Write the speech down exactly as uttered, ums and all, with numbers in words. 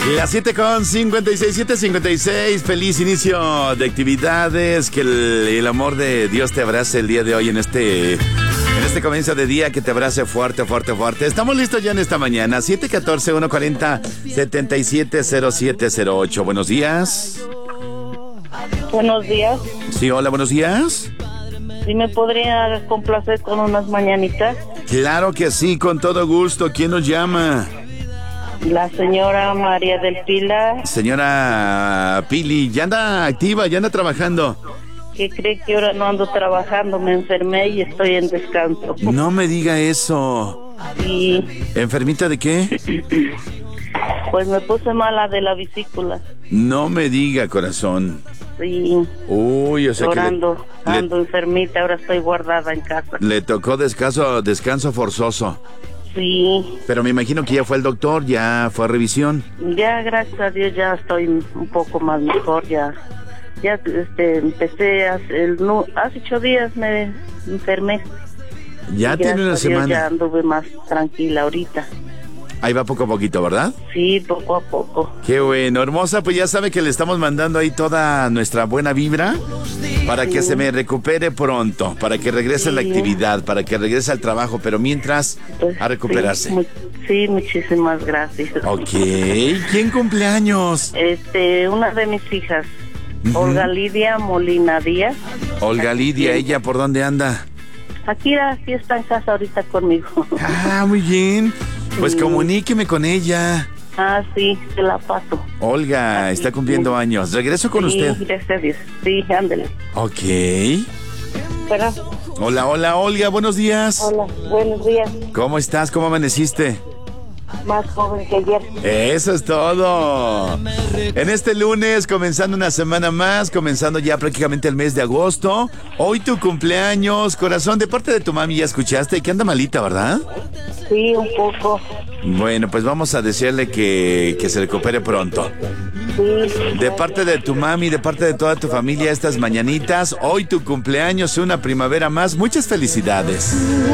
Las siete con cincuenta y seis, siete cincuenta y seis. Feliz inicio de actividades. Que el, el amor de Dios te abrace el día de hoy en este, en este comienzo de día. Que te abrace fuerte, fuerte, fuerte. Estamos listos ya en esta mañana. siete uno cuatro, uno cuatro cero, siete siete cero siete cero ocho. Buenos días. Buenos días. Sí, hola, buenos días. ¿Sí me podría complacer con unas mañanitas? Claro que sí, con todo gusto. ¿Quién nos llama? La señora María del Pilar. Señora Pili, ya anda activa, ya anda trabajando. ¿Qué cree que ahora no ando trabajando? Me enfermé y estoy en descanso. No me diga eso. Y ¿Enfermita de qué? pues me puse mala de la vesícula. No me diga, corazón. Sí. Uy, o sea Llorando, que le, ando le, enfermita, ahora estoy guardada en casa. le tocó descanso, descanso forzoso. Sí. Pero me imagino que ya fue el doctor, ya fue a revisión. Ya, gracias a Dios, ya estoy un poco más mejor, ya. Ya este, empecé hace, el, no, hace ocho días me enfermé. Ya tiene una semana. Ya anduve más tranquila ahorita. Ahí va poco a poquito, ¿verdad? Sí, poco a poco. Qué bueno, hermosa, pues ya sabe que le estamos mandando ahí toda nuestra buena vibra para sí. que se me recupere pronto, para que regrese sí. a la actividad, para que regrese al trabajo, pero mientras pues, a recuperarse. Sí, mu sí, muchísimas gracias. Ok, ¿quién cumpleaños? Este, una de mis hijas, uh-huh. Olga Lidia Molina Díaz. Olga aquí, Lidia, ¿ella por dónde anda? Aquí, aquí está en casa ahorita conmigo. Ah, muy bien. Pues sí. Comuníqueme con ella. Ah, sí, se la paso. Olga, aquí, está cumpliendo sí. años. Regreso con sí, usted. Gracias a Dios. Sí, ándele. Ok. Espera. Hola, hola, Olga, buenos días. Hola, buenos días. ¿Cómo estás? ¿Cómo amaneciste? Más joven que ayer. Eso es todo. En este lunes, comenzando una semana más, comenzando ya prácticamente el mes de agosto. Hoy tu cumpleaños, corazón, de parte de tu mami, ya escuchaste que anda malita, ¿verdad? Sí, un poco. Bueno, pues vamos a decirle que, que se recupere pronto. Sí. De parte de tu mami, de parte de toda tu familia, estas mañanitas, hoy tu cumpleaños, una primavera más, muchas felicidades.